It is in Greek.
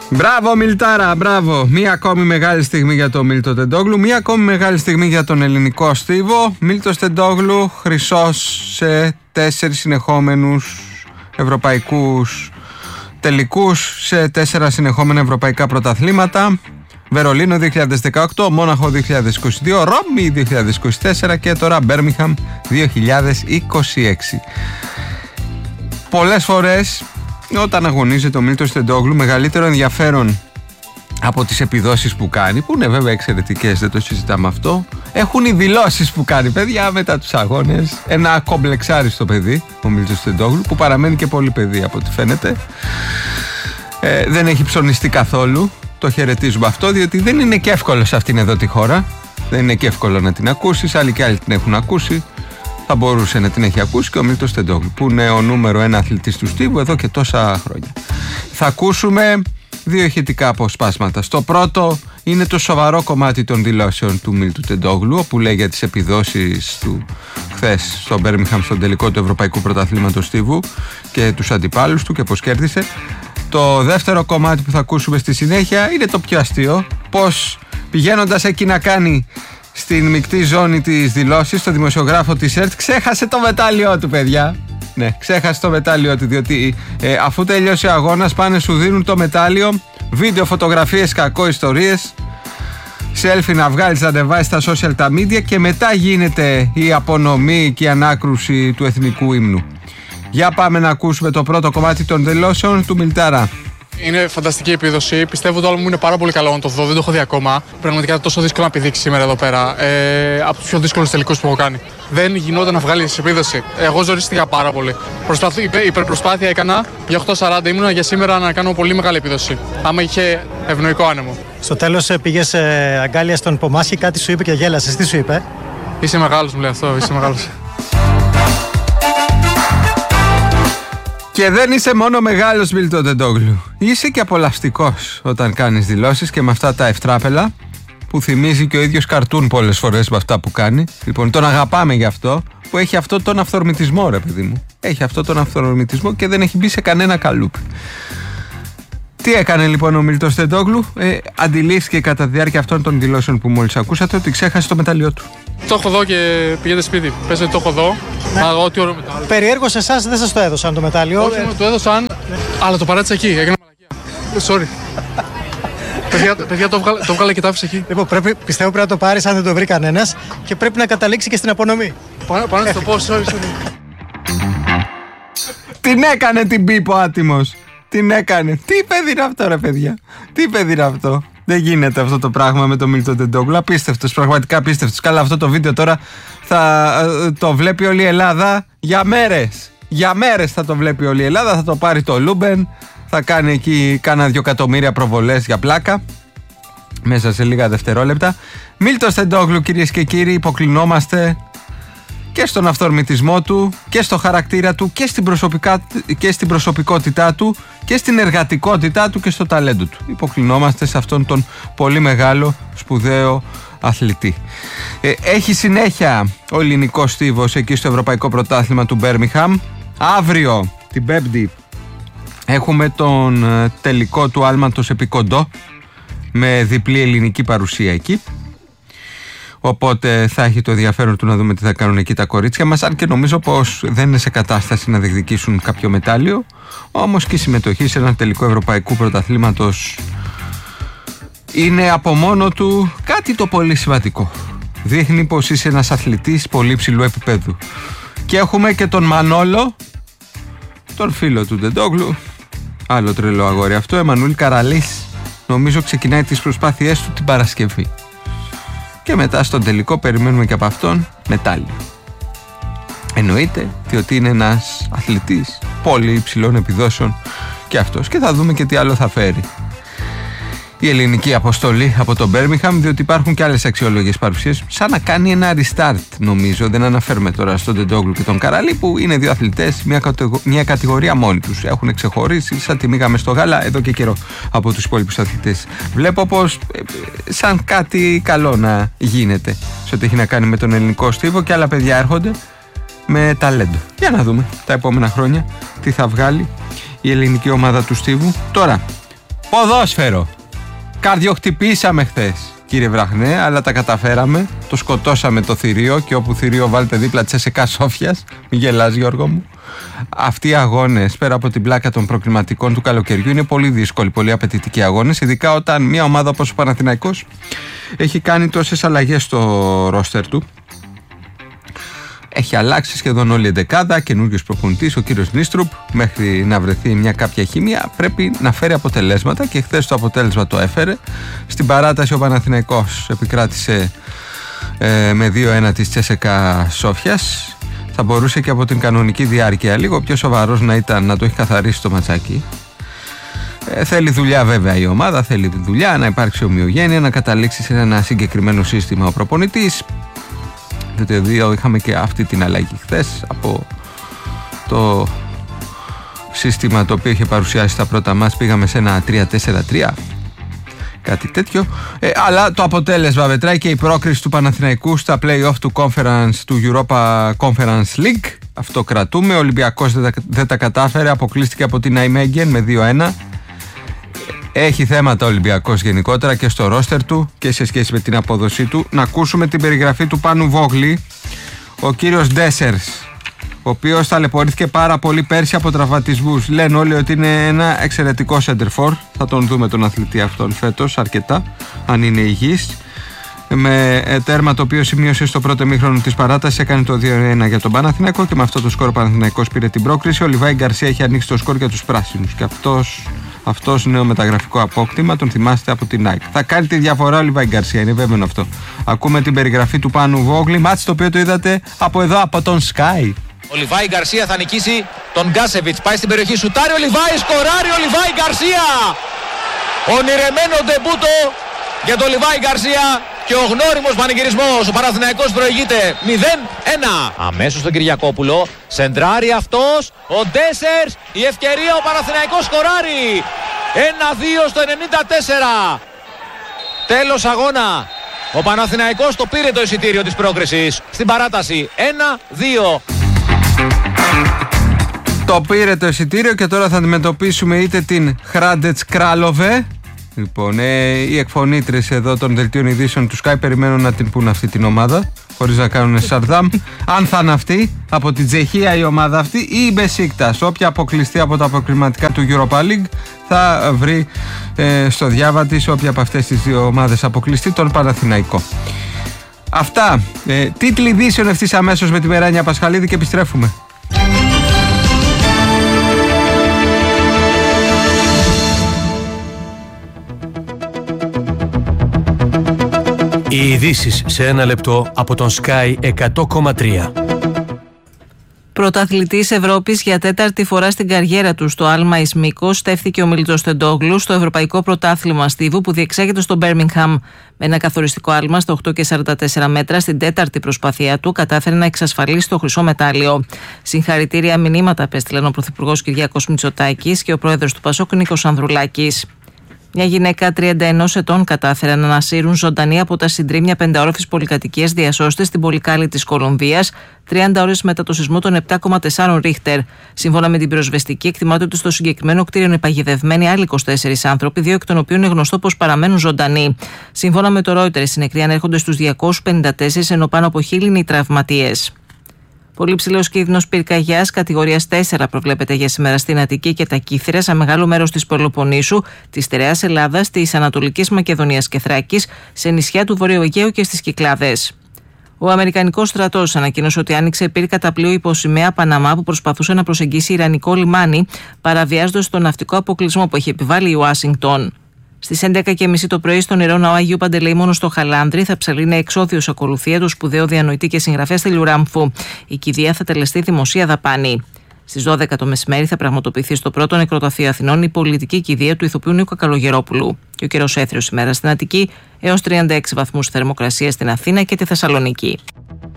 Μπράβο Μιλτάρα, μπράβο. Μία ακόμη μεγάλη στιγμή για τον Μίλτο Τεντόγλου. Μία ακόμη μεγάλη στιγμή για τον ελληνικό στίβο. Μίλτος Τεντόγλου, χρυσός σε 4 συνεχόμενους ευρωπαϊκούς τελικούς, σε 4 συνεχόμενα ευρωπαϊκά πρωταθλήματα. Βερολίνο 2018, Μόναχο 2022, Ρώμη 2024 και τώρα Μπέρμιγχαμ 2026. Πολλές φορές όταν αγωνίζεται ο Μίλτος Τεντόγλου, μεγαλύτερο ενδιαφέρον από τις επιδόσεις που κάνει, που είναι βέβαια εξαιρετικές, δεν το συζητάμε αυτό, έχουν οι δηλώσεις που κάνει, παιδιά, μετά τους αγώνες. Ένα κομπλεξάριστο παιδί ο Μίλτος Τεντόγλου, που παραμένει και πολύ παιδί από ό,τι φαίνεται. Δεν έχει ψωνιστεί καθόλου. Το χαιρετίζουμε αυτό, διότι δεν είναι και εύκολο σε αυτήν εδώ τη χώρα. Δεν είναι και εύκολο να την ακούσεις. Άλλοι και άλλοι την έχουν ακούσει. Θα μπορούσε να την έχει ακούσει και ο Μίλτος Τεντόγλου, που είναι ο νούμερο 1 αθλητής του στίβου εδώ και τόσα χρόνια. Θα ακούσουμε 2 ηχητικά αποσπάσματα. Στο πρώτο είναι το σοβαρό κομμάτι των δηλώσεων του Μίλτου Τεντόγλου, όπου λέει για τις επιδόσεις του χθες στο Μπέρμιγχαμ στον τελικό του Ευρωπαϊκού Πρωταθλήματος Στίβου και τους αντιπάλους του και πώς κέρδισε. Το δεύτερο κομμάτι που θα ακούσουμε στη συνέχεια είναι το πιο αστείο, πως πηγαίνοντας εκεί να κάνει στην μεικτή ζώνη της δηλώσης, στο δημοσιογράφο της ΕΡΤ, ξέχασε το μετάλλιό του, παιδιά. Ναι, ξέχασε το μετάλλιό του, διότι αφού τελειώσει ο αγώνας πάνε σου δίνουν το μετάλλιο, βίντεο, φωτογραφίες, κακό, ιστορίες, selfie να βγάλεις, να ανεβάσεις στα social τα media και μετά γίνεται η απονομή και η ανάκρουση του εθνικού ύμνου. Για πάμε να ακούσουμε το πρώτο κομμάτι των δηλώσεων του Μιλτάρα. Είναι φανταστική επίδοση. Πιστεύω το άλλο μου είναι πάρα πολύ καλό να το δω. Δεν το έχω δει ακόμα. Πραγματικά είναι τόσο δύσκολο να πηδήξει σήμερα εδώ πέρα. Από τους πιο δύσκολους τελικούς που έχω κάνει. Δεν γινόταν να βγάλει επίδοση. Εγώ ζορίστηκα πάρα πολύ. Υπερπροσπάθεια έκανα. Για 8.40 ήμουνα για σήμερα να κάνω πολύ μεγάλη επίδοση. Άμα είχε ευνοϊκό άνεμο. Στο τέλος πήγες αγκάλια στον Πομάσχη, κάτι σου είπε και γέλασες. Τι σου είπε? Είσαι μεγάλος, μου λέει αυτό. Είσαι μεγάλος. Και δεν είσαι μόνο μεγάλος, Μίλτο Τεντόγλου. Είσαι και απολαυστικός όταν κάνεις δηλώσεις και με αυτά τα ευτράπελα που θυμίζει και ο ίδιος καρτούν πολλές φορές με αυτά που κάνει. Λοιπόν, τον αγαπάμε γι' αυτό, που έχει αυτό τον αυθορμητισμό, ρε παιδί μου. Έχει αυτό τον αυθορμητισμό και δεν έχει μπει σε κανένα καλούπι. Τι έκανε λοιπόν ο Μίλτος Τεντόγλου? Αντιλήφθηκε κατά τη διάρκεια αυτών των δηλώσεων που μόλις ακούσατε ότι ξέχασε το μεταλλιό του. Το έχω δω και πηγαίνετε σπίτι. Πες ότι το έχω δω. Ναι. Ό,τι ωραίο μετάλλιο. Περιέργως εσάς δεν σας το έδωσαν το μετάλλιο. Όχι, μου το έδωσαν, αλλά το παράτησα εκεί. Έκανα μαλακία. Sorry. παιδιά, το βγάλε και το άφησε εκεί. Λοιπόν, πιστεύω πρέπει να το πάρεις αν δεν το βρει κανένας και πρέπει να καταλήξει και στην απονομή. Πάνω να το πω, sorry. Την έκανε την πίπο άτιμος. Την έκανε. Τι παιδί είναι αυτό, ρε παιδιά? Τι παιδί είναι αυτό? Δεν γίνεται αυτό το πράγμα με τον Μίλτο Τεντόγλου. Απίστευτος, πραγματικά απίστευτος. Καλά, αυτό το βίντεο τώρα θα το βλέπει όλη η Ελλάδα για μέρες. Για μέρες θα το βλέπει όλη η Ελλάδα. Θα το πάρει το Λούμπεν. Θα κάνει εκεί κάνα 2 εκατομμύρια προβολές για πλάκα. Μέσα σε λίγα δευτερόλεπτα. Μίλτος Τεντόγλου, κυρίες και κύριοι, υποκλεινόμαστε και στον αυθορμητισμό του και στο χαρακτήρα του και στην προσωπικότητά του και στην εργατικότητά του και στο ταλέντο του. Υποκλεινόμαστε σε αυτόν τον πολύ μεγάλο, σπουδαίο αθλητή. Έχει συνέχεια ο ελληνικός στίβος εκεί στο Ευρωπαϊκό Πρωτάθλημα του Μπέρμιγχαμ. Αύριο, την Πέμπτη, έχουμε τον τελικό του άλματος επί κοντό με διπλή ελληνική παρουσία εκεί. Οπότε θα έχει το ενδιαφέρον του να δούμε τι θα κάνουν εκεί τα κορίτσια μας. Αν και νομίζω πως δεν είναι σε κατάσταση να διεκδικήσουν κάποιο μετάλλιο. Όμως και η συμμετοχή σε ένα τελικό ευρωπαϊκού πρωταθλήματος είναι από μόνο του κάτι το πολύ σημαντικό. Δείχνει πως είσαι ένας αθλητής πολύ υψηλού επίπεδου. Και έχουμε και τον Μανόλο, τον φίλο του Τεντόγλου. Άλλο τρελό αγόρι αυτό. Εμμανουήλ Καραλής. Νομίζω ξεκινάει τις προσπάθειές του την Παρασκευή. Και μετά στον τελικό περιμένουμε και από αυτόν μετάλλιο. Εννοείται ότι είναι ένας αθλητής πολύ υψηλών επιδόσεων και αυτός. Και θα δούμε και τι άλλο θα φέρει η ελληνική αποστολή από τον Μπέρμιγχαμ, διότι υπάρχουν και άλλες αξιόλογες παρουσίες. Σαν να κάνει ένα restart, νομίζω. Δεν αναφέρουμε τώρα στον Τεντόγλου και τον Καραλή, που είναι 2 αθλητές, μια κατηγορία μόνοι τους. Έχουν ξεχωρίσει, σαν τη μίγαμε στο γάλα εδώ και καιρό από τους υπόλοιπους αθλητές. Βλέπω πως σαν κάτι καλό να γίνεται σε ό,τι έχει να κάνει με τον ελληνικό στίβο, και άλλα παιδιά έρχονται με ταλέντο. Για να δούμε τα επόμενα χρόνια τι θα βγάλει η ελληνική ομάδα του στίβου. Τώρα, Ποδόσφαιρο. Καρδιοχτυπήσαμε χθες, κύριε Βραχνέ, αλλά τα καταφέραμε. Το σκοτώσαμε το θηρίο και όπου θηρίο βάλτε δίπλα Τσέσεκα Σόφιας. Μην γελάς, Γιώργο μου. Αυτοί οι αγώνες, πέρα από την πλάκα των προκριματικών του καλοκαιριού, είναι πολύ δύσκολοι, πολύ απαιτητικοί αγώνες. Ειδικά όταν μια ομάδα όπως ο Παναθηναϊκός έχει κάνει τόσες αλλαγές στο ρόστερ του. Έχει αλλάξει σχεδόν όλη η εντεκάδα, καινούριος προπονητής, ο κύριος Νίστρουπ. Μέχρι να βρεθεί μια κάποια χημεία πρέπει να φέρει αποτελέσματα και χθες το αποτέλεσμα το έφερε. Στην παράταση ο Παναθηναϊκός επικράτησε με 2-1 της Τσέσεκα Σόφιας. Θα μπορούσε και από την κανονική διάρκεια λίγο πιο σοβαρός να ήταν, να το έχει καθαρίσει το ματσάκι. Θέλει δουλειά βέβαια η ομάδα, θέλει δουλειά, να υπάρξει ομοιογένεια, να καταλήξει σε ένα συγκεκριμένο σύστημα ο προπονητής. Διότι είχαμε και αυτή την αλλαγή χθες από το σύστημα το οποίο είχε παρουσιάσει στα πρώτα μας, πήγαμε σε ένα 3-4-3, κάτι τέτοιο, αλλά το αποτέλεσμα μετράει και η πρόκριση του Παναθηναϊκού στα play-off του Europa Conference League. Αυτό κρατούμε. Ο Ολυμπιακός δεν τα κατάφερε, αποκλείστηκε από την Nijmegen με 2-1. Έχει θέματα ο Ολυμπιακός γενικότερα και στο ρόστερ του και σε σχέση με την απόδοσή του. Να ακούσουμε την περιγραφή του Πάνου Βόγλη. Ο κύριος Ντέσερς, ο οποίος ταλαιπωρήθηκε πάρα πολύ πέρσι από τραυματισμούς. Λένε όλοι ότι είναι ένα εξαιρετικό center-for. Θα τον δούμε τον αθλητή αυτόν φέτος αρκετά, αν είναι υγιής. Με τέρμα το οποίο σημείωσε στο πρώτο ημίχρονο της παράτασης, έκανε το 2-1 για τον Παναθηναϊκό και με αυτό το σκορ ο Παναθηναϊκός πήρε την πρόκριση. Ο Λιβάη Γκαρσία έχει ανοίξει το σκορ για τους πράσινους και αυτός νέο μεταγραφικό απόκτημα, τον θυμάστε από την Nike. Θα κάνει τη διαφορά ο Λιβάη Γκαρσία, είναι βέβαιο αυτό. Ακούμε την περιγραφή του Πάνου Βόγλη, μάτς το οποίο το είδατε από εδώ, από τον Sky. Ο Λιβάη Γκαρσία θα νικήσει τον Γκάσεβιτς, πάει στην περιοχή, σουτάρει ο Λιβάη, σκοράρει ο Λιβάη Γκαρσία. Ονειρεμένο ντεμπούτο για τον Λιβάη Γκαρσία και ο γνώριμος πανηγυρισμός. Ο Παναθηναϊκός προηγείται 0-1. Αμέσως τον Κυριακόπουλο, σεντράρει αυτός, ο Ντέσερς, η ευκαιρία, ο Παναθηναϊκός σκοράρει. 1-2 στο 94. Τέλος αγώνα. Ο Παναθηναϊκός το πήρε το εισιτήριο της πρόκρισης στην παράταση. 1-2. Το πήρε το εισιτήριο και τώρα θα αντιμετωπίσουμε είτε την Χράντετς Κράλοβε. Λοιπόν, οι εκφωνήτρες εδώ των δελτίων ειδήσεων του Sky περιμένουν να την πούν αυτή την ομάδα, χωρίς να κάνουν σαρδάμ. Αν θα είναι αυτή, από την Τσεχία η ομάδα αυτή, ή η Μπεσίκτας. Όποια αποκλειστεί από τα προκριματικά του Europa League θα βρει στο διάβα της, όποια από αυτές τις δύο ομάδες αποκλειστεί, τον Παναθηναϊκό. Αυτά. Τίτλοι ειδήσεων ευθύς αμέσως με τη Μεράνια Πασχαλίδη και επιστρέφουμε. Οι ειδήσεις σε ένα λεπτό από τον Sky 100,3. Πρωταθλητής Ευρώπης για τέταρτη φορά στην καριέρα του στο άλμα εις Μύκος στέφθηκε ο Μίλτος Τεντόγλου στο Ευρωπαϊκό Πρωτάθλημα Στίβου που διεξάγεται στο Μπέρμιγχαμ. Με ένα καθοριστικό άλμα στα 8,44 μέτρα, στην τέταρτη προσπάθειά του κατάφερε να εξασφαλίσει το χρυσό μετάλλιο. Συγχαρητήρια μηνύματα απέστειλαν ο Πρωθυπουργός Κυριάκος Μητσοτάκης και ο Πρόεδρος του Πασόκ Νίκος Ανδρουλάκης. Μια γυναίκα 31 ετών κατάφερε να ανασύρουν ζωντανή από τα συντρίμμια πενταόροφης πολυκατοικίας διασώστες στην Πολυκάλη της Κολομβίας, 30 ώρες μετά το σεισμό των 7,4 Ρίχτερ. Σύμφωνα με την πυροσβεστική, εκτιμάται ότι στο συγκεκριμένο κτίριο είναι παγιδευμένοι άλλοι 24 άνθρωποι, 2 εκ των οποίων είναι γνωστό πως παραμένουν ζωντανοί. Σύμφωνα με το Reuters, οι νεκροί ανέρχονται στους 254, ενώ πάνω από 1.000 είναι οι τραυματίες. Πολύ ψηλός κίνδυνος πυρκαγιάς κατηγορίας 4 προβλέπεται για σήμερα στην Αττική και τα Κύθυρα, σε μεγάλο μέρος της Πελοποννήσου, της στερεάς Ελλάδας, της Ανατολικής Μακεδονίας και Θράκης, σε νησιά του Βορείου Αιγαίου και στις Κυκλάδες. Ο Αμερικανικός στρατός ανακοίνωσε ότι άνοιξε πυρκαταπλοίο πλοίο υποσημαία Παναμά που προσπαθούσε να προσεγγίσει Ιρανικό λιμάνι, παραβιάζοντας τον ναυτικό αποκλεισμό που έχει επιβάλει η Ουάσιγκτον. Στις 11.30 το πρωί στον Ιερό Ναό Αγίου Παντελεήμονος στο Χαλάνδρι θα ψαλίνει εξώθιος ακολουθία του σπουδαίου διανοητή και συγγραφέα Στέλιου Ράμφου. Η κηδεία θα τελεστεί δημοσία δαπάνη. Στις 12 το μεσημέρι θα πραγματοποιηθεί στο πρώτο νεκροταφείο Αθηνών η πολιτική κηδεία του ηθοποιού Νίκου Καλογερόπουλου. Και ο καιρός έθριος σήμερα στην Αττική έως 36 βαθμούς θερμοκρασία στην Αθήνα και τη Θεσσαλονίκη.